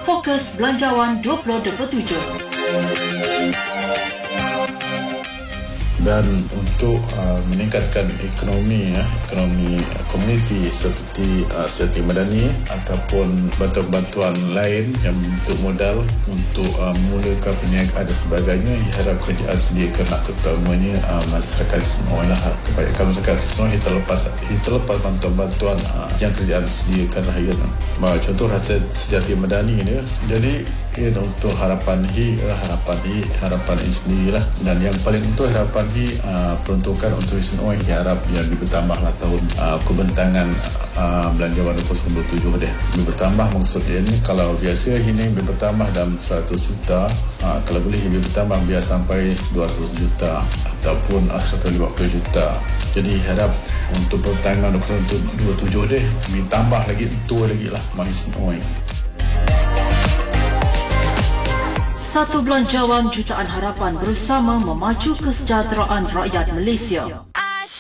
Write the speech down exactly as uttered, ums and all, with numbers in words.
Fokus Belanjawan dua ribu dua puluh tujuh. Dan untuk uh, meningkatkan ekonomi ya, ekonomi uh, komuniti seperti uh, siasat madani ataupun bantuan-bantuan lain yang bentuk modal untuk uh, memulakan perniagaan dan sebagainya, diharap kerajaan sediakan terutamanya uh, masyarakat Selangor lah, kebanyakan masyarakat Selangor yang terlepas yang terlepas bantuan-bantuan uh, yang kerajaan sediakan lah ya. Uh, contoh hasil sejati madani ni, jadi ya, untuk harapan hi harapan hi harapan hi sendirilah, dan yang paling untuk harapan hi uh, peruntukan untuk Selangor diharap yang lebih bertambah lah tahun uh, kebentangan uh, belanjawan dua ribu dua puluh tujuh deh. Lebih bertambah maksudnya ni, kalau biasa ini lebih bertambah dalam seratus juta, uh, kalau boleh lebih bertambah biar sampai dua ratus juta ataupun uh, seratus lima puluh juta. Jadi harap untuk pertengahan dua ribu dua puluh tujuh deh lebih tambah lagi, itu lagi lah mahi Selangor. Satu Belanjawan Jutaan Harapan bersama memacu kesejahteraan rakyat Malaysia.